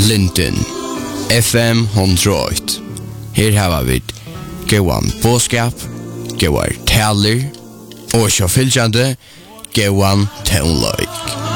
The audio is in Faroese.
Linden, FM 108. Her har vi gåan båskap, gåar taler, og så fylgjande gåan tonløyk.